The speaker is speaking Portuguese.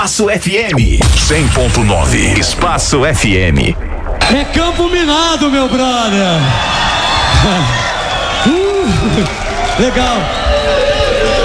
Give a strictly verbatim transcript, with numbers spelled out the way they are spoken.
Espaço F M cem ponto nove. Espaço F M. É campo minado, meu brother. uh, legal.